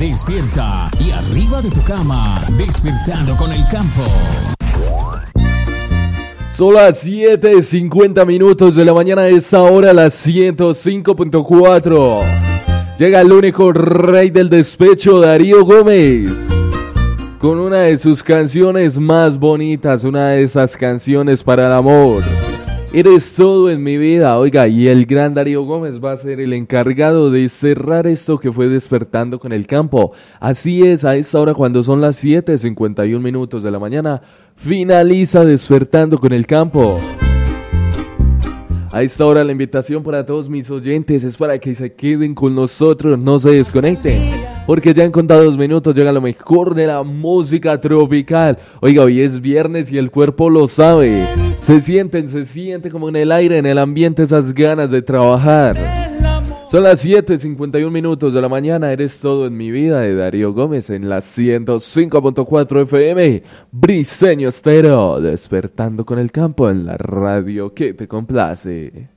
Despierta y arriba de tu cama, despertando con el campo. Son las 7:50 de la mañana, es ahora las 105.4. Llega el único rey del despecho, Darío Gómez, con una de sus canciones más bonitas, una de esas canciones para el amor. Eres todo en mi vida. Oiga, y el gran Darío Gómez va a ser el encargado de cerrar esto que fue Despertando con el Campo. Así es, a esta hora cuando son las 7:51 de la mañana, finaliza Despertando con el Campo. A esta hora la invitación para todos mis oyentes es para que se queden con nosotros, no se desconecten, porque ya en contados minutos llega lo mejor de la música tropical. Oiga, hoy es viernes y el cuerpo lo sabe. Se siente como en el aire, en el ambiente, esas ganas de trabajar. Son las 7:51 de la mañana, eres todo en mi vida, de Darío Gómez en la 105.4 FM, Briseño Estéreo, despertando con el campo en la radio que te complace.